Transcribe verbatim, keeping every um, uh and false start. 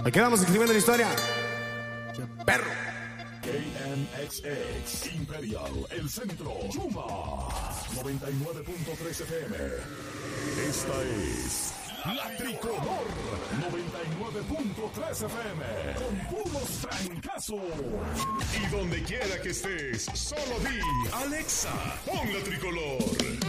Ahí quedamos escribiendo la historia. Perro. K M X X Imperial, el centro, Yuma, noventa y nueve punto tres F M. Esta es La Tricolor, noventa y nueve punto tres F M, con puros trancazos. Y donde quiera que estés, solo di, Alexa, pon La Tricolor.